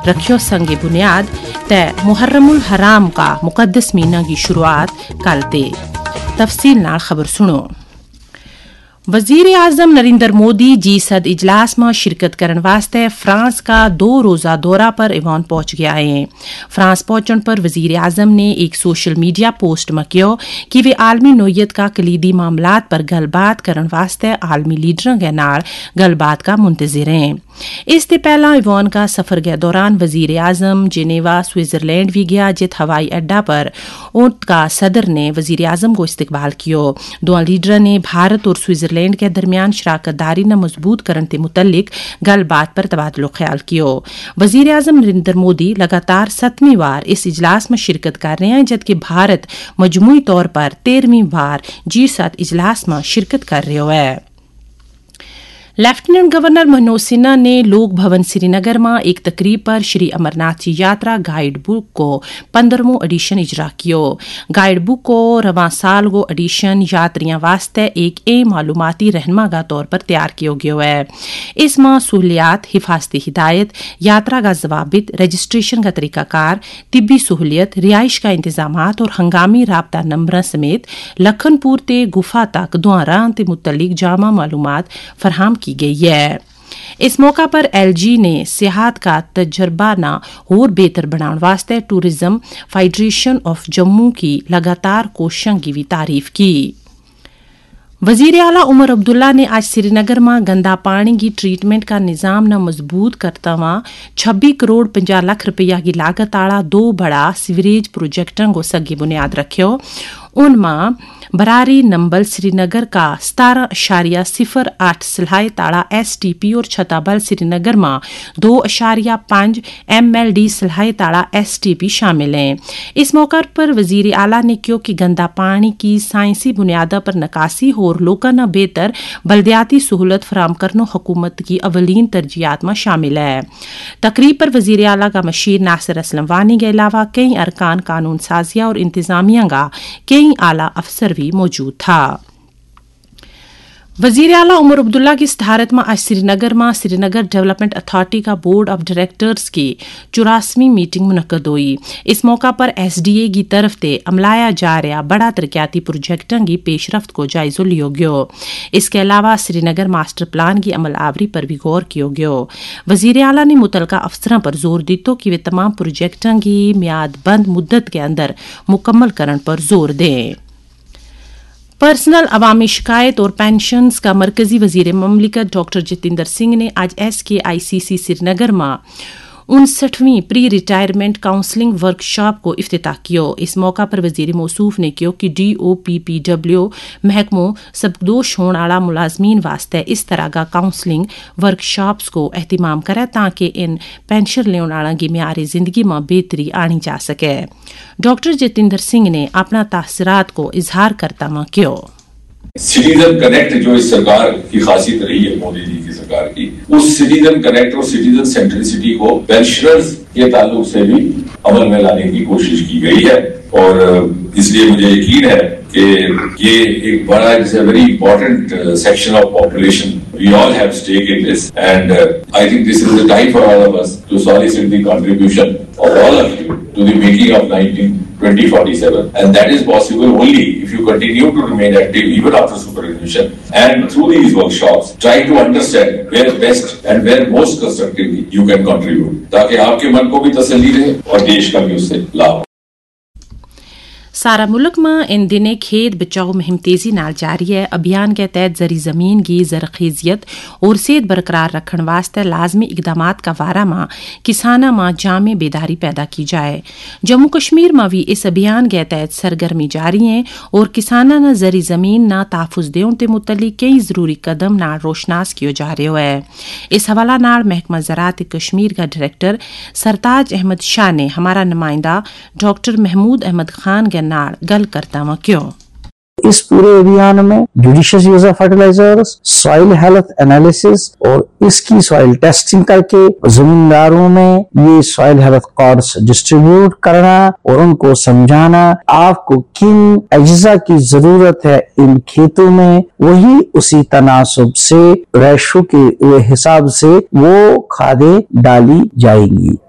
रखियो संगे बुनियाद ते मुहर्रमुल हराम का मुकद्दस महीना की शुरुआत कल ते। तफसील नाल खबर सुनो। वजीर आजम नरेंद्र मोदी G7 इजलास में शिरकत करने वास्ते फ्रांस का 2 रोज़ा दौरा पर ईवान पहुंच गया है। फ्रांस पहुंचने पर वजीर आजम ने एक सोशल मीडिया पोस्ट में कहा कि वे आलमी नोयत का कलीदी मामलात पर गलबात करने वास्ते आलमी लीडरों के नाल गलबात का मुंतजिर हैं। इससे पहला ईवान का सफर के दौरान वजीर आजम जेनेवा स्विट्जरलैंड भी गया, जित हवाई अड्डा पर उनका सदर ने वजीर आजम को इस्तकबाल किया। दोनों लीडरों ने भारत और स्विट्जरलैंड के दरमियान शराकतदारी न मजबूत करने के मुतल्लिक गलबात पर तबादलो ख्याल किया। वजीर आजम नरेंद्र मोदी लगातार 7वीं बार इस इजलास में शिरकत कर रहे हैं, जबकि भारत मजमूई तौर पर 13वीं बार G7 इजलास में शिरकत कर रहे है। लेफ्टिनेंट गवर्नर मनोज सिन्हा ने लोक भवन श्रीनगर में एक तकरीब पर श्री अमरनाथ जी यात्रा गाइड बुक को 15वां एडिशन इजरा कियो। गाइड बुक को रवां साल गो एडिशन यात्रियों वास्ते एक मालूमाती रहनमा का तौर पर तैयार किया गया है। इसमें सहूलियात, हिफाजती हिदायत, यात्रा का जवाबित, रजिस्ट्रेशन का तरीकाकार, तिब्बी सहूलियत, रिहाइश का इंतजामात और हंगामी राबता नंबर समेत लखनपुर ते गुफा तक दुआरा ते मुतल्लिक जामा मालूमात फरहम की गई है। इस मौका पर LG ने सियाहत का तजर्बा ना और बेहतर बनाने वास्ते टूरिज्म फेडरेशन ऑफ जम्मू की लगातार कोशिशों की भी तारीफ की। वजीर आला उमर अब्दुल्ला ने आज श्रीनगर में गंदा पानी की ट्रीटमेंट का निजाम न मजबूत करता हुआ 26 करोड़ 50 लाख रुपया की लागत आला 2 बड़ा सीवरेज प्रोजेक्टों को सगी बुनियाद रखियो। उनमें बरारी नंबल श्रीनगर का 17.08 सलाही ताड़ा STP और छताबल श्रीनगर में 2.5 MLD सलाही ताड़ा STP शामिल हैं। इस मौके पर वजीर आला ने कहा कि गंदा पानी की साइंसी बुनियादा पर नकासी और लोगों न बेहतर बल्दियाती सहूलत फराम करना हुकूमत की अवलीन तरजीहात में शामिल है। तकरीब पर वजीर आला का मशीर नासिर असलम वानी के अलावा कई अरकान कानून साजिया और इंतजामिया का कई आला अफसर भी मौजूद था। वजीर आला उमर अब्दुल्ला की सदारत में आज श्रीनगर में श्रीनगर डेवलपमेंट अथॉरिटी का बोर्ड ऑफ डायरेक्टर्स की 84वीं मीटिंग मुनक्कद हुई। इस मौका पर SDA की तरफ से अमलाया जा रहा बड़ा तरक्याती प्रोजेक्टों की पेशरफ्त को जायजा लिया गया। इसके अलावा श्रीनगर मास्टर प्लान की अमल आवरी पर भी गौर किया गया। वजीर आला ने मुतलका अफसरों पर जोर दिया कि वे तमाम प्रोजेक्टों की मियाद बंद मुद्दत के अंदर मुकम्मल करने पर जोर दें। पर्सनल अवामी शिकायत और पेंशन्स का मरकजी वजीर ममलिकत डॉक्टर जितेंद्र सिंह ने आज SKICC श्रीनगर में 59वीं प्री रिटायरमेंट काउंसलिंग वर्कशॉप को इफ्तिताह किया। इस मौका पर वजीर मौसूफ ने कहा कि DOPPW महकमों सबकदोश होने वाला मुलाजमीन वास्ते इस तरह का काउंसलिंग वर्कशॉप्स को एहतिमाम करे ताकि इन पेंशन लेने वालों की म्यारी जिंदगी में बेहतरी आनी जा सके। डॉक्टर जितेंद्र सिंह ने अपना तासरात को इजहार करता हुआ कहा, सिटीजन कनेक्ट जो इस सरकार की खासियत रही है, मोदी जी की सरकार की, उस सिटीजन कनेक्ट और सिटीजन सेंट्रिसिटी को पेंशनर्स के ताल्लुक से भी अमल में लाने की कोशिश की गई है। और इसलिए मुझे यकीन है कि ये एक बड़ा it's a very important section of population, we all have stake in this and I think this is the time for all of us to solicit the contribution of all of you to the making of 2047, and that is possible only if you continue to remain active even after superannuation, and through these workshops try to understand where best and where most constructively you can contribute, ताकि आपके मन को भी तसल्ली रहे और देश का भी उससे लाभ। सारा मुल्क में इन दिने खेत बचाओ मुहिम तेजी नाल जारी है। अभियान के तहत जरी जमीन की जरखेजियत और सेहत बरकरार रखने वास्ते लाजमी इकदामात का वारा में किसाना में जामे बेदारी पैदा की जाए। जम्मू कश्मीर में भी इस अभियान के तहत सरगर्मी जारी है और किसाना न जरी जमीन न तहफुज देने के मुतल्लिक कई जरूरी कदम नाल रोशनास किया जा रहा है। इस हवाला नाल महकमा ज़राअत कश्मीर का डायरेक्टर सरताज अहमद शाह ने हमारा नुमाइंदा डॉक्टर महमूद अहमद खान के नाल गल करता हुआ क्यों इस पूरे अभियान में judicious use of fertilisers, soil health analysis और इसकी सॉइल टेस्टिंग करके जमींदारों में ये सॉइल हेल्थ कार्ड्स डिस्ट्रीब्यूट करना और उनको समझाना आपको किन अज्जा की जरूरत है इन खेतों में, वही उसी तनासब से रेशो के हिसाब से वो खादें डाली जाएंगी।